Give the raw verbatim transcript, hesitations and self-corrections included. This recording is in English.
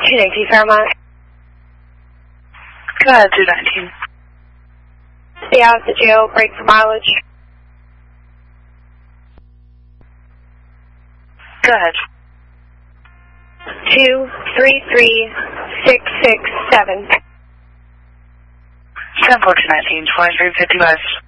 two nineteen Fairmont. Go ahead, two nineteen. Stay out of the jail, break for mileage. Go ahead. Two, three, three, six, six, seven. Ten four two nineteen, twenty three fifty west.